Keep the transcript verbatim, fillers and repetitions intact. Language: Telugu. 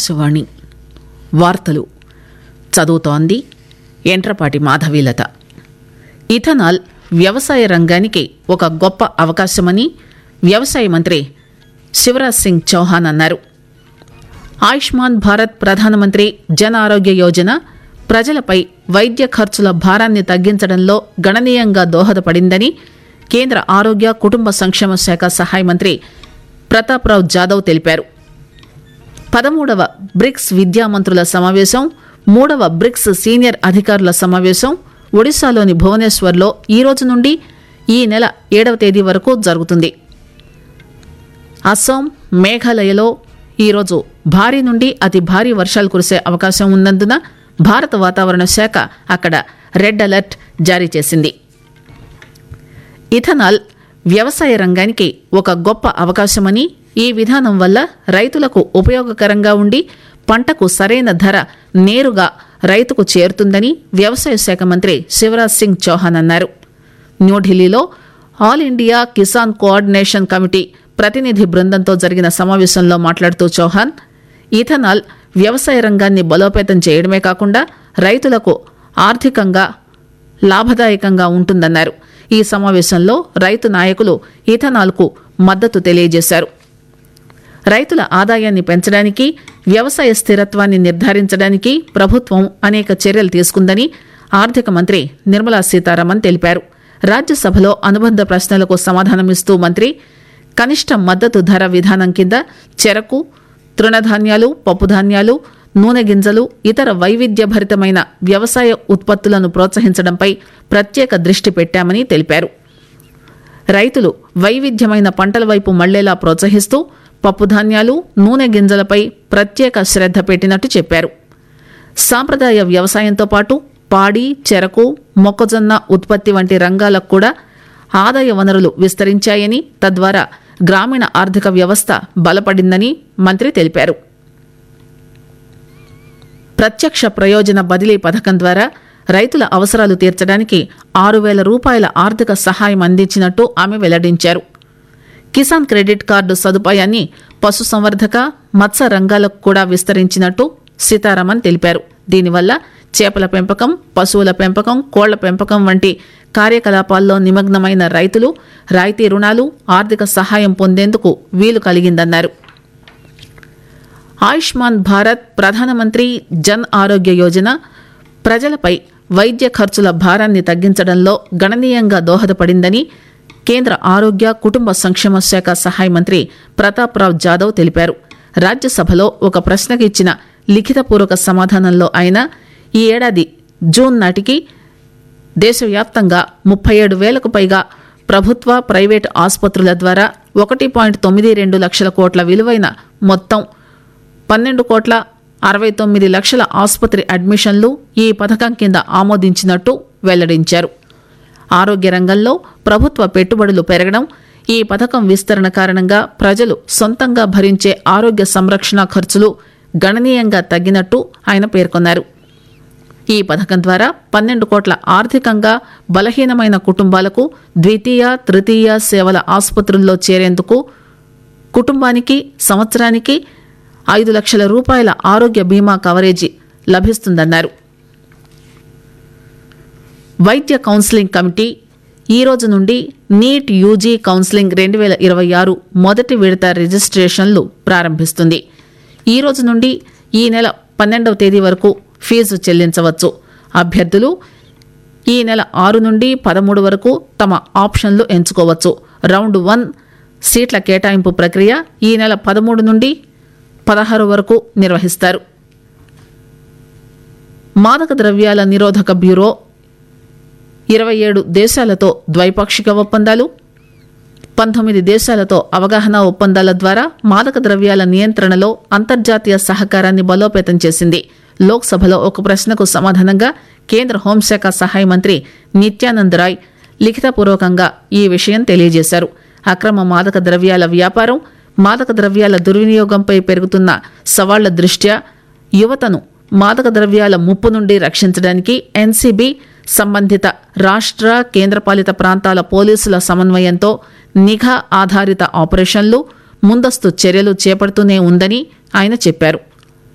ఆకాశవాణి వార్తలు చదువుతోంది ఎంట్రపాటి మాధవీలత. ఇథనాల్ వ్యవసాయ రంగానికి ఒక గొప్ప అవకాశమని వ్యవసాయ మంత్రి శివరాజ్ సింగ్ చౌహాన్ అన్నారు. ఆయుష్మాన్ భారత్ ప్రధానమంత్రి జన్ ఆరోగ్య యోజన ప్రజలపై వైద్య ఖర్చుల భారాన్ని తగ్గించడంలో గణనీయంగా దోహదపడిందని కేంద్ర ఆరోగ్య కుటుంబ సంక్షేమ శాఖ సహాయ మంత్రి ప్రతాప్రావ్ జాదవ్ తెలిపారు. పదమూడవ బ్రిక్స్ విద్యామంత్రుల సమావేశం, మూడవ బ్రిక్స్ సీనియర్ అధికారుల సమావేశం ఒడిశాలోని భువనేశ్వర్లో ఈ రోజు నుండి ఈ నెల ఏడవ తేదీ వరకు జరుగుతుంది. అస్సాం, మేఘాలయలో ఈరోజు భారీ నుండి అతి భారీ వర్షాలు కురిసే అవకాశం ఉన్నందున భారత వాతావరణ శాఖ అక్కడ రెడ్ అలర్ట్ జారీ చేసింది. ఇథనాల్ వ్యవసాయ రంగానికి ఒక గొప్ప అవకాశమని, ఈ విధానం వల్ల రైతులకు ఉపయోగకరంగా ఉండి పంటకు సరైన ధర నేరుగా రైతుకు చేరుతుందని వ్యవసాయ శాఖ మంత్రి శివరాజ్ సింగ్ చౌహాన్ అన్నారు. న్యూఢిల్లీలో all India Kisan coordination committee ప్రతినిధి బృందంతో జరిగిన సమావేశంలో మాట్లాడుతూ చౌహాన్, ఇథనాల్ వ్యవసాయ రంగాన్ని బలోపేతం చేయడమే కాకుండా రైతులకు ఆర్థికంగా లాభదాయకంగా ఉంటుందన్నారు. ఈ సమావేశంలో రైతు నాయకులు ఇథనాల్కు మద్దతు తెలియజేశారు. రైతుల ఆదాయాన్ని పెంచడానికి, వ్యవసాయ స్థిరత్వాన్ని నిర్ధారించడానికి ప్రభుత్వం అనేక చర్యలు తీసుకుందని ఆర్థిక మంత్రి నిర్మలా సీతారామన్ తెలిపారు. రాజ్యసభలో అనుబంధ ప్రశ్నలకు సమాధానమిస్తూ మంత్రి, కనిష్ట మద్దతు ధర విధానం కింద చెరకు, తృణధాన్యాలు, పప్పుధాన్యాలు, నూనె గింజలు, ఇతర వైవిధ్యభరితమైన వ్యవసాయ ఉత్పత్తులను ప్రోత్సహించడంపై ప్రత్యేక దృష్టి పెట్టామని తెలిపారు. రైతులు వైవిధ్యమైన పంటల వైపు మళ్లేలా ప్రోత్సహిస్తూ పప్పుధాన్యాలు, నూనె గింజలపై ప్రత్యేక శ్రద్ధ పెట్టినట్టు చెప్పారు. సాంప్రదాయ వ్యవసాయంతో పాటు పాడి, చెరకు, మొక్కజొన్న ఉత్పత్తి వంటి రంగాలకు కూడా ఆదాయ వనరులు విస్తరించాయని, తద్వారా గ్రామీణ ఆర్థిక వ్యవస్థ బలపడిందని మంత్రి తెలిపారు. ప్రత్యక్ష ప్రయోజన బదిలీ పథకం ద్వారా రైతుల అవసరాలు తీర్చడానికి ఆరు వేల రూపాయల ఆర్థిక సహాయం అందించినట్టు ఆమె వెల్లడించారు. కిసాన్ క్రెడిట్ కార్డు సదుపాయాన్ని పశుసంవర్ధక, మత్స్య రంగాలకు కూడా విస్తరించినట్టు సీతారామన్ తెలిపారు. దీనివల్ల చేపల పెంపకం, పశువుల పెంపకం, కోళ్ల పెంపకం వంటి కార్యకలాపాల్లో నిమగ్నమైన రైతులు రాయితీ రుణాలు, ఆర్థిక సహాయం పొందేందుకు వీలు కలిగిందన్నారు. ఆయుష్మాన్ భారత్ ప్రధానమంత్రి జన్ ఆరోగ్య యోజన ప్రజలపై వైద్య ఖర్చుల భారాన్ని తగ్గించడంలో గణనీయంగా దోహదపడిందని కేంద్ర ఆరోగ్య కుటుంబ సంక్షేమ శాఖ సహాయ మంత్రి ప్రతాప్రావ్ జాదవ్ తెలిపారు. రాజ్యసభలో ఒక ప్రశ్నకు ఇచ్చిన లిఖితపూర్వక సమాధానంలో ఆయన ఈ ఏడాది జూన్ నాటికి దేశవ్యాప్తంగా ముప్పై ఏడు వేలకు పైగా ప్రభుత్వ, ప్రైవేటు ఆసుపత్రుల ద్వారా ఒకటి పాయింట్ తొమ్మిది రెండు లక్షల కోట్ల విలువైన మొత్తం పన్నెండు కోట్ల అరవై తొమ్మిది లక్షల ఆసుపత్రి అడ్మిషన్లు ఈ పథకం కింద ఆమోదించినట్టు వెల్లడించారు. ఆరోగ్య రంగంలో ప్రభుత్వ పెట్టుబడులు పెరగడం, ఈ పథకం విస్తరణ కారణంగా ప్రజలు సొంతంగా భరించే ఆరోగ్య సంరక్షణ ఖర్చులు గణనీయంగా తగ్గినట్టు ఆయన పేర్కొన్నారు. ఈ పథకం ద్వారా పన్నెండు కోట్ల ఆర్థికంగా బలహీనమైన కుటుంబాలకు ద్వితీయ, తృతీయ సేవల ఆసుపత్రుల్లో చేరేందుకు కుటుంబానికి సంవత్సరానికి ఐదు లక్షల రూపాయల ఆరోగ్య బీమా కవరేజీ లభిస్తుందన్నారు. వైద్య కౌన్సిలింగ్ కమిటీ ఈ రోజు నుండి నీట్ యూజీ కౌన్సిలింగ్ రెండు వేల ఇరవై ఆరు మొదటి విడత రిజిస్ట్రేషన్లు ప్రారంభిస్తుంది. ఈ రోజు నుండి ఈ నెల పన్నెండవ తేదీ వరకు ఫీజు చెల్లించవచ్చు. అభ్యర్థులు ఈ నెల ఆరు నుండి పదమూడు వరకు తమ ఆప్షన్లు ఎంచుకోవచ్చు. రౌండ్ వన్ సీట్ల కేటాయింపు ప్రక్రియ ఈ నెల పదమూడు నుండి పదహారు వరకు నిర్వహిస్తారు. మాదక ద్రవ్యాల నిరోధక బ్యూరో ఇరవై ఏడు దేశాలతో ద్వైపాక్షిక ఒప్పందాలు, పంతొమ్మిది దేశాలతో అవగాహన ఒప్పందాల ద్వారా మాదక ద్రవ్యాల నియంత్రణలో అంతర్జాతీయ సహకారాన్ని బలోపేతం చేసింది. లోక్సభలో ఒక ప్రశ్నకు సమాధానంగా కేంద్ర హోంశాఖ సహాయ మంత్రి నిత్యానంద్ రాయ్ లిఖితపూర్వకంగా ఈ విషయం తెలియజేశారు. అక్రమ మాదక ద్రవ్యాల వ్యాపారం, మాదక ద్రవ్యాల దుర్వినియోగంపై పెరుగుతున్న సవాళ్ల దృష్ట్యా యువతను మాదక ద్రవ్యాల ముప్పు నుండి రక్షించడానికి ఎన్సీబీ సంబంధిత రాష్ట్ర, కేంద్రపాలిత ప్రాంతాల పోలీసుల సమన్వయంతో నిఘా ఆధారిత ఆపరేషన్లు, ముందస్తు చర్యలు చేపడుతూనే ఉందని ఆయన చెప్పారు.